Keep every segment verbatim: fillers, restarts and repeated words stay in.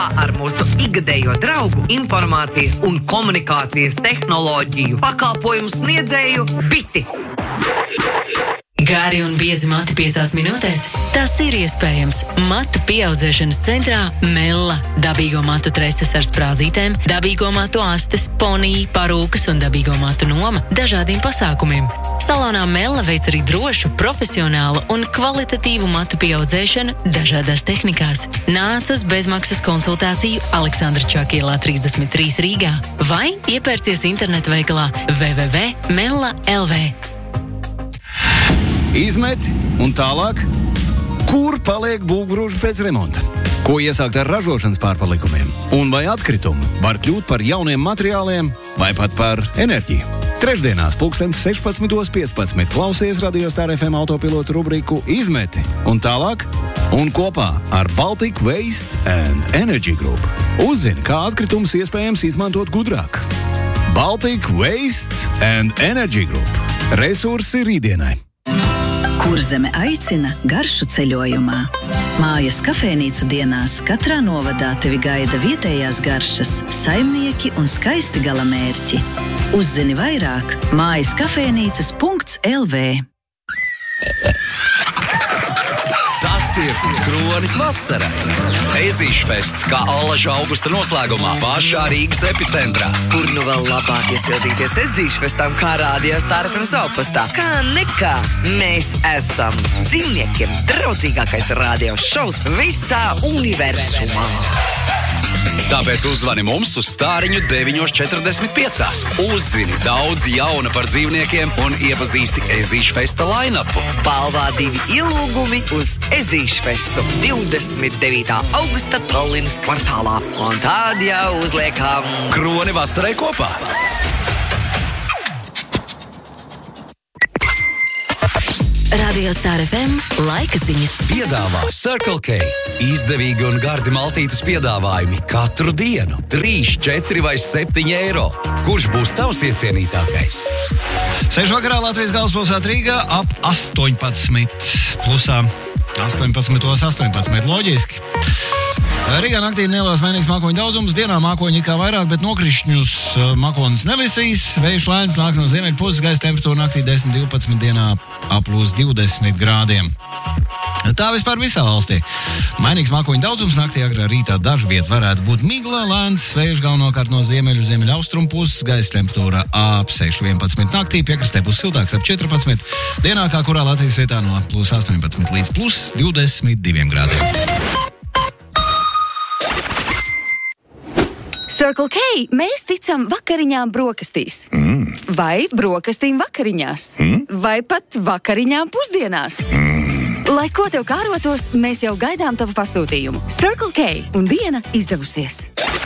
ar mūsu ikgadējo draugu informācijas un komunikācijas tehnoloģiju pakalpojumu sniedzēju Biti. Gāri un biezi mati piecās minūtēs? Tas ir iespējams. Matu pieaudzēšanas centrā Mella. Dabīgo matu treses ar sprādzītēm, dabīgo matu astes, ponija, parūkas un dabīgo matu noma dažādiem pasākumiem. Salonā Mella veic arī drošu, profesionālu un kvalitatīvu matu pieaudzēšanu dažādās tehnikās. Nāc uz bezmaksas konsultāciju Aleksandra Čakielā trīsdesmit trīs Rīgā vai iepērcies internetu veikalā w w w punkt mella punkt l v. Izmet un tālāk, kur paliek būvgrūži pēc remonta? Ko iesākt ar ražošanas pārpalikumiem? Un vai atkritumi var kļūt par jauniem materiāliem vai pat par enerģiju? Trešdienās pulkstens sešpadsmit piecpadsmit klausies Radio Star F M autopilotu rubriku Izmeti un tālāk, un kopā ar Baltic Waste and Energy Group uzzini, kā atkritumus iespējams izmantot gudrāk. Baltic Waste and Energy Group. Resursi rītdienai. Kurzeme aicina garšu ceļojumā. Mājas kafejnīcu dienās katrā novadā tevi gaida vietējās garšas, saimnieki un skaisti galamērķi. Uzzini vairāk mājas kafejnīcas punkts l v. Tas ir Kronis vasarai. Ezīšfests kā allaža augusta noslēgumā pašā Rīgas epicentrā. Kur nu vēl labāk iesildīties Ezīšfestam kā Radio Star F M savpastā? Kā nekā mēs esam dzīvniekiem draudzīgākais radio šovs visā universumā. Tāpēc uzvani mums uz stāriņu deviņi četrdesmit pieci. Uzzini daudz jauna par dzīvniekiem un iepazīsti Ezīšfesta line-upu. Balvā divi ielūgumi uz Ezīšfestu divdesmit devītā augusta Tallinas kvartālā. Un tād jau uzliekam Kroni vasarai kopā. Radio Star F M laika ziņas. Piedāvā Circle K. Izdevīgi un gardi maltītes piedāvājumi katru dienu. trīs, četri vai septiņi eiro. Kurš būs tavs iecienītākais? Sešu vakarā Latvijas galvaspilsētā Rīgā ap astoņpadsmit plusā astoņpadsmit astoņpadsmit loģiski. Rīgā naktī neliels mainīgs mākoņu daudzums, dienā mākoņi ir kā vairāk, bet nokrišņus mākonis nevisīs. Vējš lēns nāk no ziemeļu puses, gaisa temperatūra naktī desmit divpadsmit, dienā ap plus divdesmit grādiem. Tā vispār visā valstī. Mainīgs mākoņu daudzums, naktī agrā rītā dažu vietu varētu būt migla, lēns vējš galvenokārt no ziemeļu ziemeļu austrumu puses, gaisa temperatūra ap seši vienpadsmit naktī, piekrastē būs siltāks ap četrpadsmit, dienā kā kurā Latvijas vietā no plus astoņpadsmit līdz plus divdesmit diviem grādiem. Circle K, mēs ticam vakariņām brokastīs. Mm. Vai brokastīm vakariņās. Mm. Vai pat vakariņām pusdienās. Mm. Lai ko tev kārotos, mēs jau gaidām tavu pasūtījumu. Circle K un diena izdevusies.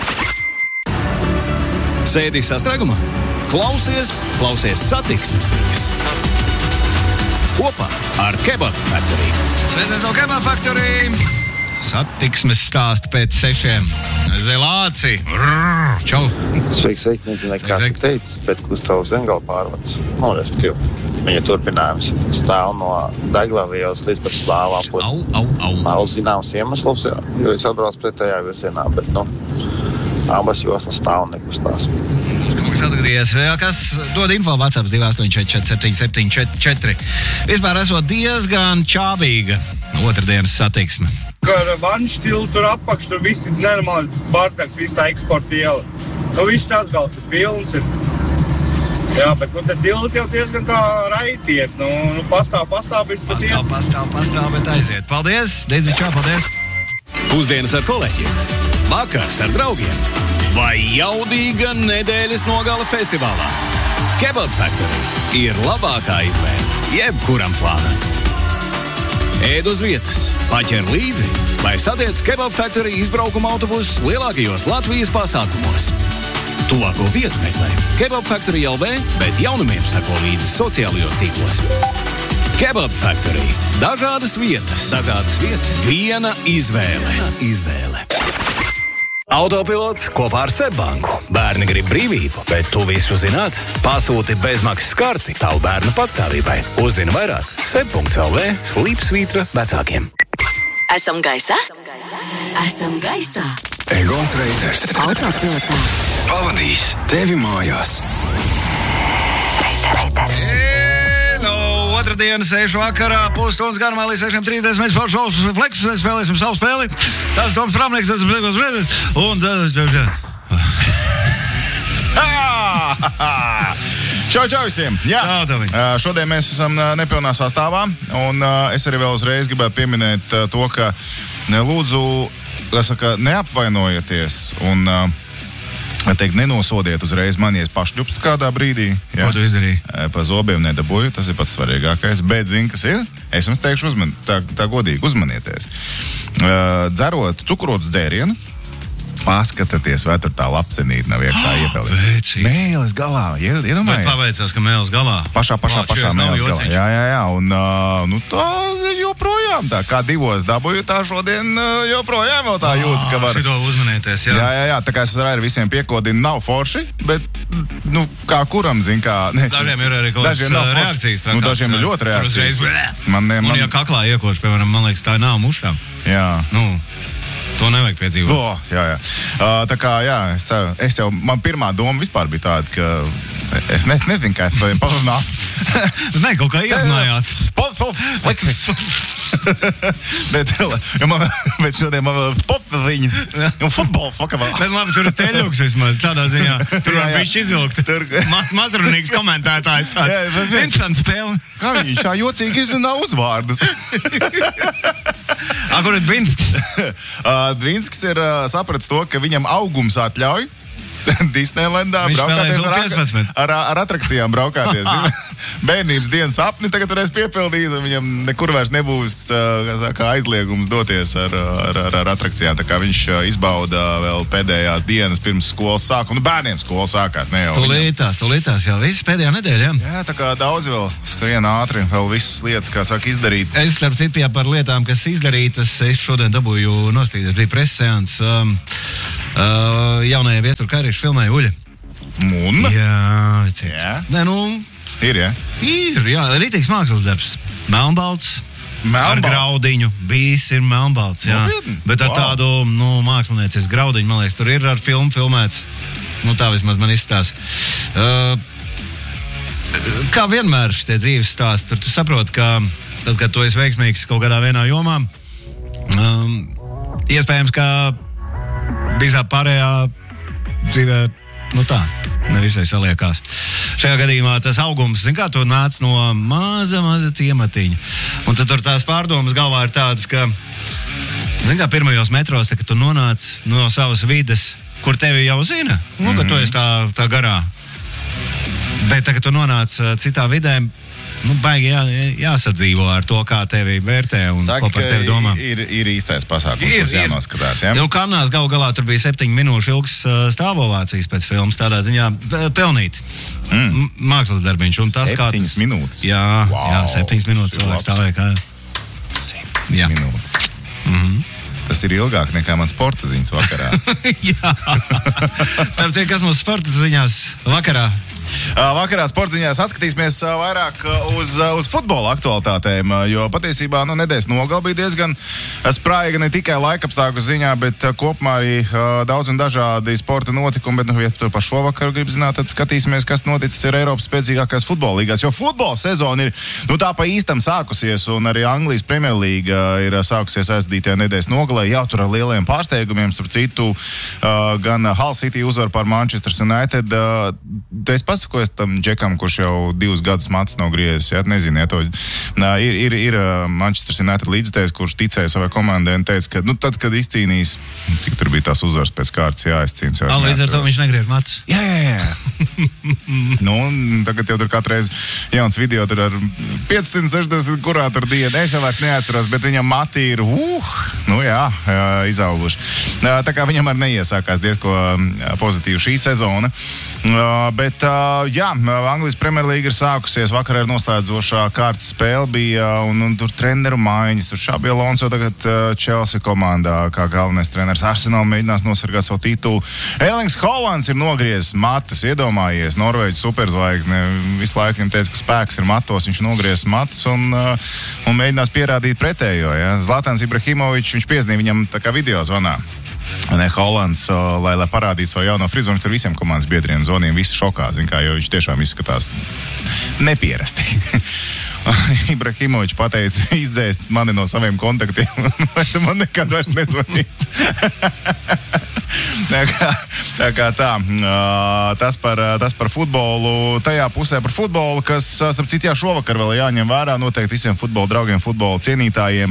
Sēdi sastrēgumā? Klausies, klausies satiksmes ziņas. Kopā ar Kebab Factory. Sveiciens no Kebab Factory. Satiksmes stāsti pēc sešiem. Zelāci. Rrr, čau. Sveiki, sveiki. Nezinu, kā tu teici, bet Gustavs Engela pārvads. Nu, respektīvi, viņa turpinājums stāv no Daiglavielas līdz pat Slāvām. Au, au, au. Nav zināms iemesls, jo, jo es atbraucu pretējā virzienā, bet, nu, abas joslas stāv un nekustās. Mums kaut kas atgadījies. Kas dod info WhatsApp divi astoņi četri četri septiņi septiņi četri. Vispār esot diezgan čābīga otrdienas satiksme. Ar vanštilu tur apakš, tur viss ir nenormāli bardaks, viss tā eksporta iela. Nu, viss tāds gals ir pilns. Ir. Jā, bet nu te tilti jau diezgan kā raitiet. Nu, nu pastāv, pastāv, bet pastāv, pastāv, pastāv, pastāv, bet aiziet. Paldies, Deizi, čau, paldies. Pusdienas ar kolēģiem, vakars ar draugiem vai jaudīga nedēļas nogale festivālā. Kebab Factory ir labākā izvēle jebkuram plānam. Ēd uz vietas, paķer līdzi vai satiec Kebab Factory izbraukuma autobusus lielākajos Latvijas pasākumos. Tuvāko vietu meklē Kebab Factory L V, bet jaunumiem sako līdzi sociālajos tīklos. Kebab Factory. Dažādas vietas, dažādas vietas, viena izvēle. Viena izvēle. Autopilots kopā ar Sebbanku. Bērni grib brīvību, bet tu visu zināt? Pasūti bezmaksas karti tavu bērnu patstāvībai. Uzzini vairāk seb punkts l v slīpsvītra vecākiem. Esam gaisā? Esam gaisā. Egons Reiters Autopilotā. pavadīs tevi mājās. Hello! Otradiena, sešu vakarā, pusstundas garumā līdz sešiem trīsdesmit mēs par šovs fleksus, mēs spēlēsim savu spēli. Tas Doms Framnieks, tas Bēgos Redis, un tas... Čau, čau visiem! Jā, Čau, Tomi. Šodien mēs esam nepilnā sastāvā, un es arī vēl uzreiz gribētu pieminēt to, ka lūdzu, saka, neapvainojieties un teikt, nenosodiet uzreiz mani, ja es pašļupstu kādā brīdī. Jā. Ko tu izdarīji? Pa zobiem nedabūju, tas ir pats svarīgākais. Bet, zini, kas ir? Es jums teikšu, uzman, tā, tā godīgi, uzmanieties. Dzerot cukurotus dzērienus, paskatieties, vai tur tā lapsenīte nav iekšā oh, iepelīt. Mēles galā, iedomājies. Bet paveicās, ka mēles galā. Pašā, pašā, Lā, pašā mēles galā. Jā, jā, jā. Un, uh, nu tā joprojām tā, kā divos dabūju, tā šodien uh, joprojām vēl tā jūtu, ka var... Šito uzmanieties, jā. Jā, jā, jā. Tā kā es ar visiem piekodinu, nav forši, bet, nu, kā kuram, zin, kā... Ne, dažiem ir arī kaut kādas reakcijas trakās. Nu, dažiem ir ļoti reakcijas. Man, man... Un ja kaklā iekoš, piemēram, man liekas, tā nav mušām. Jā. Nu... To nevajag piedzīvot. Oh, jā, jā. Uh, tā kā, jā, es ceru, es jau, man pirmā doma vispār bija tāda, ka es ne, nezinu, kā es to parunāt. Nē, kaut kā ierunājāt. Fleksi. bet, man, bet šodien man vēl potviņu un futbolu fakavā. Bet labi, tur ir teļuks vismaz, tādā ziņā. Tur var bišķi izvilkt. Tur... Ma, mazrunīgs komentētājs tāds. Interesants spēle. Kā viņš tā jocīgi izrunā uzvārdus? A, kur ir Dvinskis? uh, Dvinskis ir uh, sapratis to, ka viņam augums atļauj Disneylandā braukāties ar, ar, ar atrakcijām braukāties. Bērnības dienas sapni tagad varēs piepildīt, un viņam nekur vairs nebūs uh, kā aizliegums doties ar, ar, ar, ar atrakcijām. Tā kā viņš uh, izbauda vēl pēdējās dienas pirms skolas sākuma. Nu, bērniem skola sākās, ne jau Tūlītās, tūlītās, jā, visas pēdējā nedēļa, jā. Jā, tā kā daudz vēl skrien ātri, vēl visas lietas, kā saka, izdarīt. Es, starp citu, jā, par lietām, kas izdarītas, es šodien dabūju nostīties, bija preses seans. Um, Uh, jaunajai Viestura Kairīša filmai Uļa. Un? Jā, vecīt. Jā. Nē, nu... Ir, jā? Ir, jā. Rītīgs mākslas darbs. Melnbalts. Melnbalts. Ar graudiņu. Viss ir melnbalts, jā. Nopietni? Bet ar wow. tādu, nu, mākslinieces graudiņu, man liekas, tur ir ar filmu filmēts. Nu, tā vismaz man izstās. Uh, kā vienmēr šitie dzīves stāsti, tur tu saproti, ka tad, kad tu esi veiksmīgs kaut kādā vienā jomā, um, iespējams, ka visā pārējā dzīvē, nu tā, nevisai saliekās. Šajā gadījumā tas augums, zin kā, tu nāc no maza, maza ciematiņa. Un tad tur tās pārdomas galvā ir tādas, ka, zin kā, pirmajos metros, tā, kad tu nonāc no savas vides, kur tevi jau zina, nu, mm-hmm. ka tu esi tā, tā garā. Bet tā, kad tu nonāc citā vidē, nu, baigi jā, jāsadzīvo ar to, kā tevi vērtē un Saka, ko par tevi domā. Ir, ir īstais pasākums, kas jānoskatās, jā? Nu, Kannās gal galā tur bija septiņu minūšu ilgs stāvovācijas pēc filmas, tādā ziņā pelnīt. Mm. Mākslas darbiņš. Un tas, septiņas kā tas... minūtes? Jā, wow, jā, septiņas minūtes cilvēks stāvēja kā... Septiņas jā. minūtes. Mm-hmm. Tas ir ilgāk nekā man sporta ziņas vakarā. Jā. Starp citu, kas mums sporta ziņās vakarā? Vakarā sportziņās atskatīsimies vairāk uz, uz futbola aktualitātēm, jo patiesībā nu, nedēļas nogala bija diezgan spraiga ne tikai laikapstākļu ziņā, bet kopumā arī daudz un dažādi sporta notikumi. Bet, nu, ja tur par šo vakaru grib zināt, tad skatīsimies, kas noticis ir Eiropas spēcīgākās futbola līgās, jo futbola sezona ir nu, tā pa īstam sākusies, un arī Anglijas Premjerlīga ir sākusies aizdītajā nedēļas nogalē, jau tur ar lieliem pārsteigumiem, starp citu, gan Hull City uzvar par Manchester United. Es pasakojos tam džekam, kurš jau divus gadus matus nav griezis, jā, nezinu, ja to, nā, ir, ir, ir Manchester United līdzstājs, kurš ticēja savai komandai un teica, ka, nu, tad, kad izcīnīs, cik tur bija tās uzvaras pēc kārtas, jā, izcīnīs. Jā, līdz ar to viņš negriež matus. Jā, jā, jā. Nu, tagad jau tur katreiz jauns video tur ar piecsimt sešdesmit, kurā tur diena, es jau vairs neatceros, bet viņam mati ir, uh, nu jā, izauguši. Tā kā viņam arī neiesākās diezko pozitīvi šī sezona, bet jā, Anglijas Premjerlīga ir sākusies, vakar ir noslēdzošā kārtas spēle bija, un, un tur treneru maiņas, tur Xabi Alonso tagad Chelsea komandā, kā galvenais treneris. Arsenal mēģinās nosargāt savu titulu. Erlings Haalands ir nogriezis matus, iedomājies, Norvēģis superzvaigzne, visu laiku viņam teica, ka spēks ir matos, viņš nogriezis matus un, un mēģinās pierādīt pretējo, ja. Zlatans Ibrahimovičs, viņš Slovenija viņam tā kā video zvanā. Ne, Holands, lai, lai parādītu savu jauno frizuru, viņš ar visiem komandas biedriem zvanīja, visi šokā, zin kā, jo viņš tiešām izskatās nepierasti. Ibrahimovičs pateica, izdzēs mani no saviem kontaktiem, lai tu man nekad vairs nezvanīt. tā kā tā, kā tā. Tas, par, tas par futbolu, tajā pusē par futbolu, kas, starp citu, jā, šovakar vēl jāņem vērā noteikti visiem futbola draugiem, futbola cienītājiem.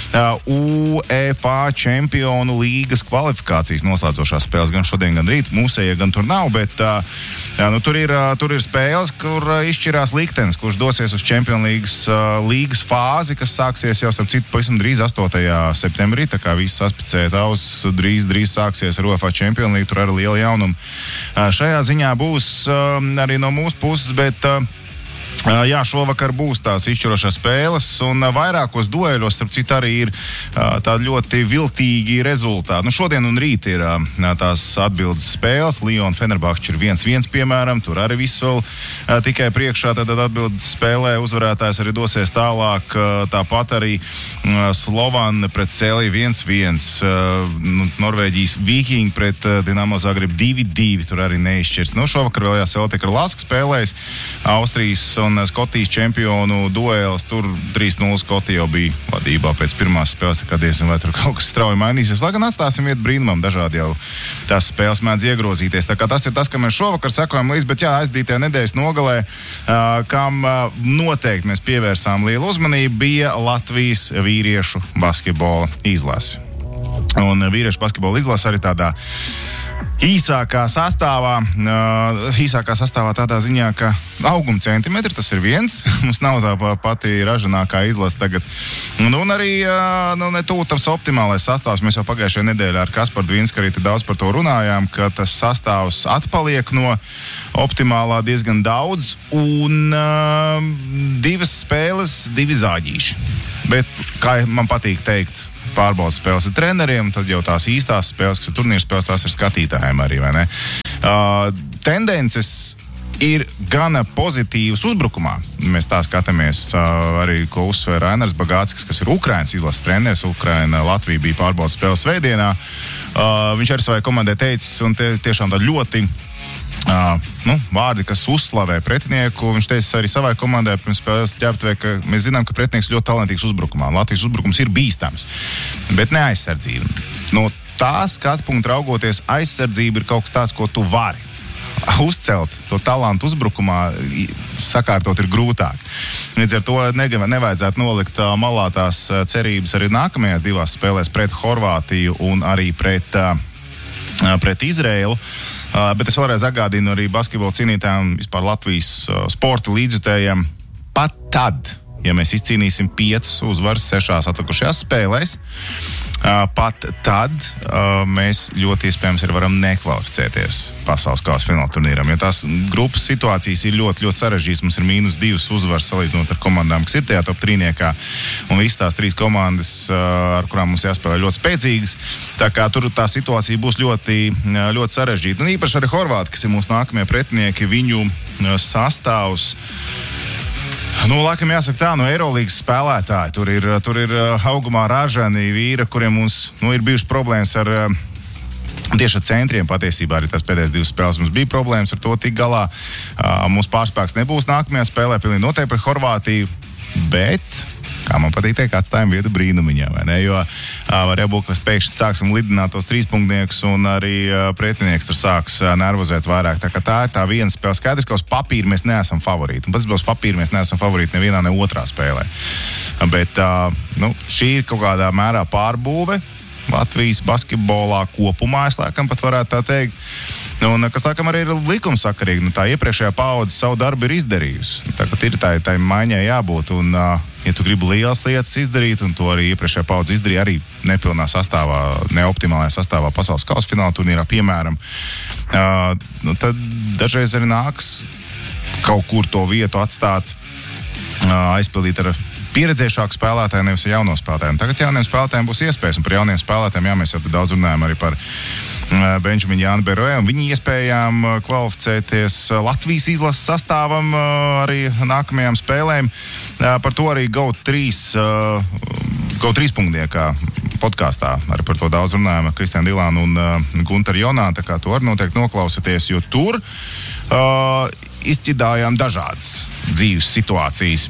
UEFA Čempionu līgas kvalifikācijas noslēdzošās spēles gan šodien, gan rīt. Mūsējie gan tur nav, bet jā, nu, tur, ir, tur ir spēles, kur izšķirās liktenis, kurš dosies uz Čempionu līgas, līgas fāzi, kas sāksies jau, starp citu, pavisam drīz astotajā septembrī, tā kā viss saspicēt aus, drīz, drīz sāksies ar UEFA Čempionu līgu, tur arī liela jaunuma. Šajā ziņā būs arī no mūsu puses, bet jā, šovakar būs tās izšķirošās spēles un vairākos dueļos, starp citu, arī ir tādi ļoti viltīgi rezultāti. Nu, šodien un rīt ir tās atbildes spēles. Lyon Fenerbahčs ir viens viens, piemēram, tur arī viss vēl tikai priekšā, tad atbildes spēlē uzvarētājs arī dosies tālāk. Tāpat arī Slovan pret Celje viens viens, Norvēģijas Viking pret Dinamo Zagreb divi divi, tur arī neizšķirs. Nu, šovakar vēl jāsēltiek ar Laska spēlēs, Austrijas un Skotijas čempionu duēls, tur trīs nulle Skotija jau bija vadībā pēc pirmās spēles, tā kā diezin, vai tur kaut kas strauji mainīsies. Lai gan atstāsim vietu brīnumam, dažādi jau tās spēles mēdz iegrozīties. Tā kā tas ir tas, ka mēs šovakar sekojam līdz, bet jā, aizdītajā nedēļas nogalē, kam noteikti mēs pievērsām lielu uzmanību, bija Latvijas vīriešu basketbola izlase. Un vīriešu basketbola izlase arī tādā īsākā sastāvā, uh, īsākā sastāvā tādā ziņā, ka auguma centimetri, tas ir viens, mums nav tā pati ražanākā izlase tagad. Un, un arī uh, nu, ne tūlīt tas optimālais sastāvs, mēs jau pagājušajā nedēļā ar Kasparu Dvinsku arī daudz par to runājām, ka tas sastāvs atpaliek no optimālā diezgan daudz un uh, divas spēles, divi zāģīši. Bet, kā man patīk teikt, pārbaudas spēles ar treneriem, tad jau tās īstās spēles, kas ir turnīru spēles, tās ir skatītājiem arī, vai ne? Uh, tendences ir gana pozitīvas uzbrukumā. Mēs tā skatāmies uh, arī, ko uzsver Rainers Bagātskis, kas ir Ukrainas izlases treneris. Ukraina, Latvija bija pārbaudas spēles svētdienā. Uh, viņš arī savai komandai teicis, un tie, tiešām tā ļoti Uh, nu, vārdi, kas uzslavē pretinieku. Viņš teica arī savai komandai pirms spēles ģērbtuvē, ka mēs zinām, ka pretinieks ļoti talantīgs uzbrukumā. Latvijas uzbrukums ir bīstams, bet ne aizsardzība. No tā skatu punkta raugoties, aizsardzība ir kaut kas tāds, ko tu vari uzcelt. To talantu uzbrukumā sakārtot ir grūtāk. Līdz ar to nevajadzētu nolikt malā tās cerības arī nākamajās divās spēlēs pret Horvātiju un arī pret, pret Izraēlu. Uh, bet es vēlreiz atgādinu arī basketbola cīnītājiem, vispār Latvijas uh, sporta līdzjutējiem. Pat tad, ja mēs izcīnīsim piecas uzvaras sešās atlikušajās spēlēs, uh, pat tad uh, mēs ļoti iespējams arī varam nekvalificēties pasaules kausa fināla turnīram. Jo tās grupas situācijas ir ļoti, ļoti sarežģītas. Mums ir mīnus divas uzvaras salīdzinot ar komandām, kas ir tajā top trīniekā. Un visas tās trīs komandas, uh, ar kurām mums jāspēlē, ļoti spēcīgas. Tā kā tur tā situācija būs ļoti, ļoti sarežģīta. Un īpaši arī Horvāti, kas ir mūsu nākamie pretinieki, viņu sastāvs. Nu, laikam jāsaka tā, no Eirolīgas spēlētāji. Tur ir, tur ir augumā ražani vīri, kuriem mums nu, ir bijušas problēmas ar tieši ar centriem. Patiesībā arī tās pēdējās divas spēles mums bija problēmas ar to tik galā. Mūsu pārspēks nebūs nākamajā spēlē, pilnīgi noteikti par Horvātiju, bet kā man patīk teikt, atstājam vietu brīnumiņā, vai ne? Jo uh, var jābūt, ka pēkšņi sāksim lidināt tos trīspunktniekus un arī uh, pretinieks tur sāks uh, nervozēt vairāk. Tā kā tā ir tā viena spēle. Skaidrs, ka uz papīra mēs neesam favorīti. Un pats uz papīra mēs neesam favorīti nevienā, ne otrā spēlē. Bet uh, nu, šī ir kaut kādā mērā pārbūve Latvijas basketbolā kopumā, es laikam pat varētu tā teikt. Un, kas, laikam, arī ir likumsakarīgi. Nu, tā iepriekšējā paudze savu darbu ir izdarījusi. Tā, ir tā, tā maiņai jābūt. Un, ja tu gribi lielas lietas izdarīt, un to arī iepriekšējā paudze izdarīja arī nepilnā sastāvā, neoptimālajā sastāvā pasaules kausa fināla turnīrā, piemēram, uh, nu, tad dažreiz arī nāks kaut kur to vietu atstāt, uh, aizpildīt ar pieredzējušāku spēlētāju, nevis jauno spēlētājiem. Tagad jauniem spēlētājiem būs iespējas, un par jauniem spēlētājiem, jā, mēs jau daudz runājam arī par Benžaminu Jānu Beroju, un viņi iespējām kvalificēties Latvijas izlases sastāvam arī nākamajām spēlēm. Par to arī Go trīs, Go trīs punktniekā podkāstā. Arī par to daudz runājām ar Kristiānu Dilānu un uh, Gunteru Jonā, tā kā to arī noteikti noklausieties, jo tur uh, izķidājām dažādas dzīves situācijas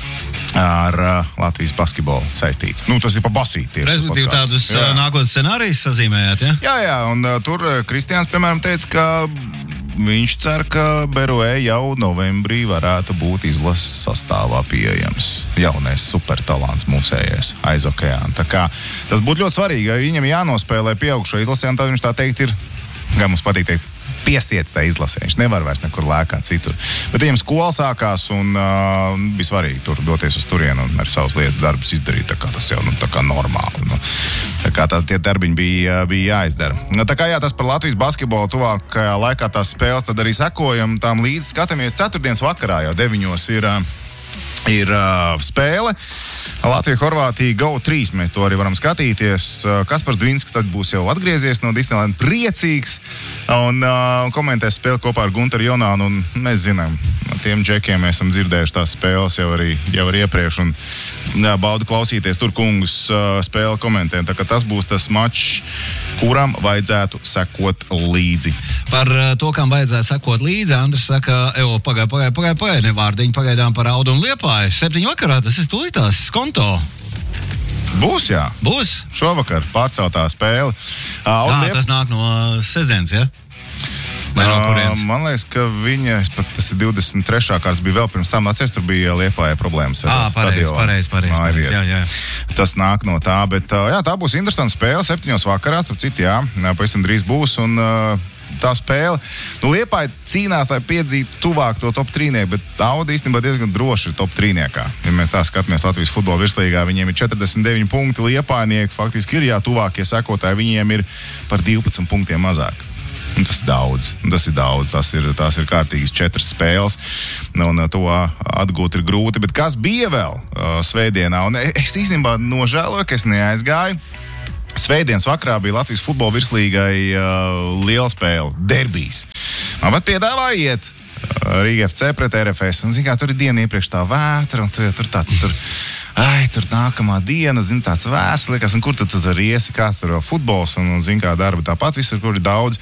ar uh, Latvijas basketbolu saistīts. Nu, tas ir pa basīti. Respektīvi tādus uh, nākotnes scenārijus sazīmējāt, ja? Jā, jā, un uh, tur uh, Kristiāns, piemēram, teica, ka viņš cer, ka Beroe jau novembrī varētu būt izlases sastāvā pieejams. Jaunais supertalants mūsējais aiz okeāna. Tā kā tas būtu ļoti svarīgi, ja viņam jānospēlē pieaugšo izlasē, un tad viņš tā teikt ir, kā mums patīk teikt, piesiets tā izlasē. Viņš nevar vairs nekur lēkāt citur. Bet viņam skola sākās un uh, bija svarīgi tur doties uz turienu un ar savus lietas darbus izdarīt. Tā kā tas jau nu, tā kā normāli. Nu. Tā kā tā, tie darbiņi bija, bija jāizdara. Nu, tā kā jā, tas par Latvijas basketbolu tuvākajā laikā tās spēles tad arī sekojam. Tām līdz skatāmies ceturtdienas vakarā, jau deviņos ir, ir uh, spēle. Latvija, Horvātija, Go trīs, mēs to arī varam skatīties. Kaspars Dvinskis tad būs jau atgriezies no Disneyland priecīgs un uh, komentēs spēli kopā ar Gunteru Jonānu, un mēs zinām, no tiem džekiem mēs esam dzirdējuši tās spēles jau arī, jau arī iepriekš, un jā, baudu klausīties tur kungus uh, spēli komentēt, tā ka tas būs tas mačs, kuram vajadzētu sekot līdzi. Par uh, to, kam vajadzētu sekot līdzi, Andris saka, evo, pagaid, pagaid, pagaid, pagaid, ne vārdiņi pagaidām par Audu un Liepāju. Septiņu vakarā, tas ir tūlītās skonto. Būs, jā. Būs. Šovakar pārceltā spēle. Uh, Tā, Liep... tas nāk no sestdienas, ja? Vai no kurienes? Uh, man liekas, ka viņa, pat tas ir divdesmit trešā kārtas, bija vēl pirms tam, atceries, tur bija Liepāja problēmas. Ā, pareiz, pareiz, pareiz, pareiz, jā, jā. Tas nāk no tā, bet jā, tā būs interesanta spēle, septiņos vakarā, starp citu, jā, pavisam drīz būs, un uh, tā spēle, nu Liepāja cīnās, lai piedzītu tuvāk to top trīnieku, bet Auda īstenībā diezgan droši ir top trīniekā. Ja mēs tā skatāmies Latvijas futbola virslīgā, viņiem ir četrdesmit deviņi punkti, Liepājnieki faktiski ir, jā, tuvākie sekotāji, viņiem ir par divpadsmit punktiem mazāk. Un tas ir daudz, tas ir daudz, tas ir, tās ir kārtīgas četras spēles, un to atgūt ir grūti, bet kas bija vēl uh, svētdienā, un es īstenībā nožēloju, ka es neaizgāju. Svētdienas vakarā bija Latvijas futbola virslīgai uh, liela spēle, derbijs. Man pat piedāvāja iet uh, Rīga F C pret R F S, un zin kā, tur ir diena iepriekš tā vētra, un tur, tur tāds, tur, ai, tur nākamā diena, zin, tāds vēs, liekas, un kur tu tur riesi, kāds tur vēl futbols, un, un zin kā darba tāpat visur, kur ir daudz.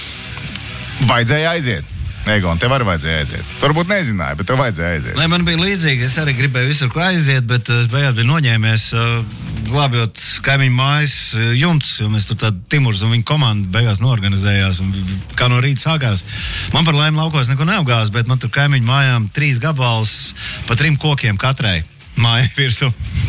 Vajadzēja aiziet. Egon, tev arī vajadzēja aiziet. Tu varbūt nezināji, bet tev vajadzēja aiziet. Lai man bija līdzīgi, es arī gribēju visur, kur aiziet, bet es beigās biju noņēmies, uh, glābjot kaimiņu mājas uh, jumts, jo mēs tur tādu Timurs un viņa komandu beigās noorganizējās, un kā no rīta sākās. Man par laimi laukos neko neapgās, bet man tur kaimiņu mājām trīs gabals pa trim kokiem katrai māja virsū.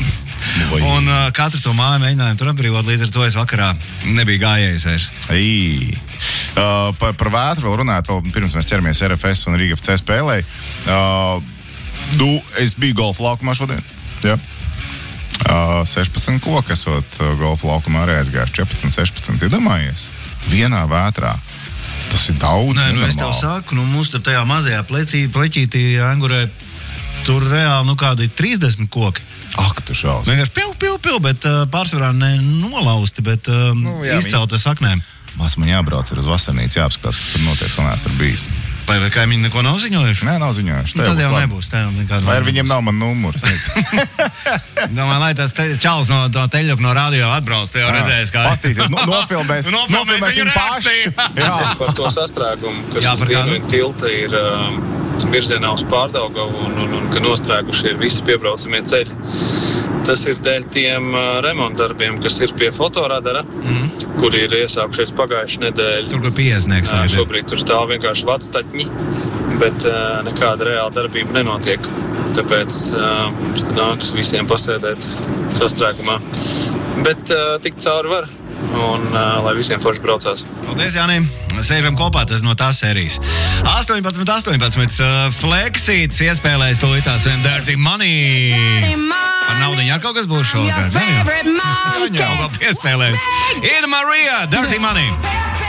Un uh, katru to māju mēģinājumu tur apbrīvot, līdz ar to es vakarā nebija gājējis vairs. Ī. Uh, par, par vētru vēl runāt, vēl pirms mēs ķeramies R F S un Rīga F C spēlē. Uh, nu, es biju golfa laukumā šodien. Jā. Uh, sešpadsmit koki esot uh, golfa laukumā arī aizgājuši. četrpadsmit, sešpadsmit, iedomājies. Vienā vētrā. Tas ir daudz. Nē, nu es tev saku, nu mums tur tajā mazajā plecī, pleķītī angurē tur reāli, nu kādi trīsdesmit koki. Ak, tu šaus. Vienkārši piu, piu, piu, bet uh, pārsvarā ne nolausti, bet uh, nu, jā, izcelti saknēm. Mās man jābrauc ir uz vasarnīcu, jāapskatās, kas tur notiek, un es tur bijis. Vai, vai kaimiņi neko nav ziņojuši? Nē, nav ziņojuši. Nu, tad jau nebūs. Vai ar viņiem nav man numurs? Domāju, lai tas te, čalis no, no teļuka no radio atbrauc, te jau redzējis, kā... Pastīsiet, no, nofilmēs, nu, nofilmēsim paši. Jā. Par to sastrēgumu, kas jā, uz dienvidu tilta ir um, virzienā uz Pārdaugavu un, un, un ka nostrēguši ir visi piebraucamie ceļi. Tas ir dēļ tiem uh, remontdarbiem, kas ir pie fotoradara, mm. kuri ir iesākušies pagājuši nedēļu. Tur, kur piesnieks. Uh, šobrīd tur stāv vienkārši vadstaķņi, bet uh, nekāda reāla darbība nenotiek. Tāpēc uh, mums te nākas visiem pasēdēt sastrēgumā. Bet uh, tik cauri var. Un uh, lai visiem forši braucās. Paldies, Jānim. Sēžam kopā, tas no tās sērijas. astoņpadsmit, astoņpadsmit. Uh, Fleksīts iespēlēs tūlītās vien Dirty Money. Par naudiņu ar kaut kas būs šodien. Jā, jau vēl piespēlēs. Ir Marija, Dirty Money.